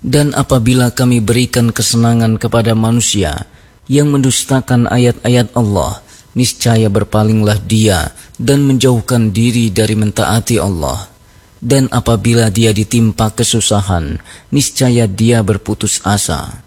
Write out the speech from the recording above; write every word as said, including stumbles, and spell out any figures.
Dan apabila kami berikan kesenangan kepada manusia yang mendustakan ayat-ayat Allah, niscaya berpalinglah dia dan menjauhkan diri dari mentaati Allah. Dan apabila dia ditimpa kesusahan, niscaya dia berputus asa.